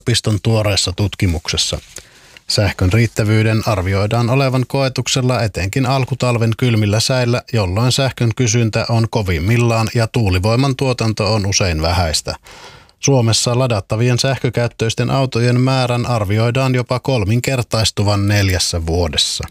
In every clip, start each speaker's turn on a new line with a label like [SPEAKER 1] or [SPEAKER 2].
[SPEAKER 1] yliopiston tuoreessa tutkimuksessa. Sähkön riittävyyden arvioidaan olevan koetuksella etenkin alkutalven kylmillä säillä, jolloin sähkön kysyntä on kovimmillaan ja tuulivoiman tuotanto on usein vähäistä. Suomessa ladattavien sähkökäyttöisten autojen määrän arvioidaan jopa 3-kertaistuvan 4 vuodessa.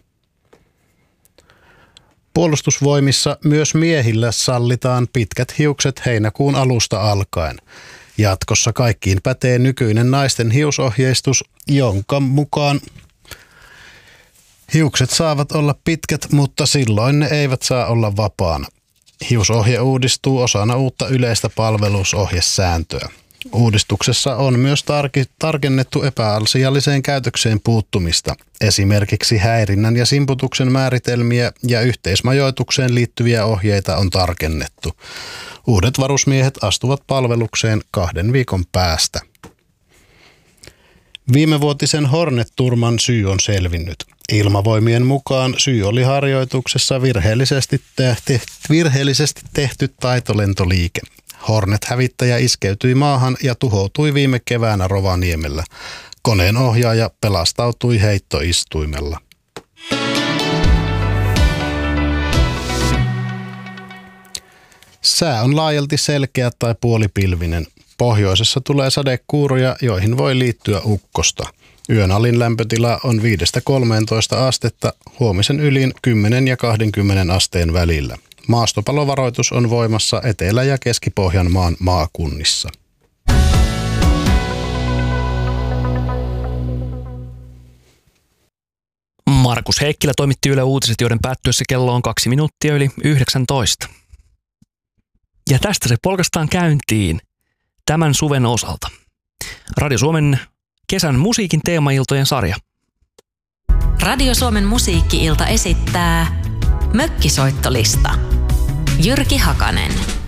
[SPEAKER 1] Puolustusvoimissa myös miehillä sallitaan pitkät hiukset heinäkuun alusta alkaen. Jatkossa kaikkiin pätee nykyinen naisten hiusohjeistus, jonka mukaan hiukset saavat olla pitkät, mutta silloin ne eivät saa olla vapaana. Hiusohje uudistuu osana uutta yleistä palvelusohjesääntöä. Uudistuksessa on myös tarkennettu epäasialliseen käytökseen puuttumista. Esimerkiksi häirinnän ja simputuksen määritelmiä ja yhteismajoitukseen liittyviä ohjeita on tarkennettu. Uudet varusmiehet astuvat palvelukseen 2 viikon päästä. Viimevuotisen Hornet-turman syy on selvinnyt. Ilmavoimien mukaan syy oli harjoituksessa virheellisesti tehty taitolentoliike. Hornet-hävittäjä iskeytyi maahan ja tuhoutui viime keväänä Rovaniemellä. Koneen ohjaaja pelastautui heittoistuimella. Sää on laajalti selkeä tai puolipilvinen. Pohjoisessa tulee sadekuuroja, joihin voi liittyä ukkosta. Yön alin lämpötila on 5-13 astetta, huomisen ylin 10 ja 20 asteen välillä. Maastopalovaroitus on voimassa Etelä- ja Keski-Pohjanmaan maakunnissa.
[SPEAKER 2] Markus Heikkilä toimitti Yle Uutiset, joiden päättyessä kello on 2 minuuttia yli 19. Ja tästä se polkastaan käyntiin tämän suven osalta. Radio Suomen kesän musiikin teemailtojen sarja.
[SPEAKER 3] Radio Suomen musiikki-ilta esittää Mökkisoittolista. Jyrki Hakanen.